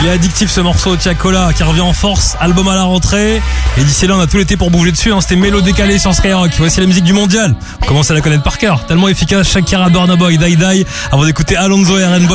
Il est addictif ce morceau, Tiakola, qui revient en force, album à la rentrée. Et d'ici là, on a tout l'été pour bouger dessus. C'était Mélo décalé sur Skyrock. Voici la musique du mondial. On commence à la connaître par cœur. Tellement efficace, Shakira, Burna Boy, Die Die. Avant d'écouter Alonso et RN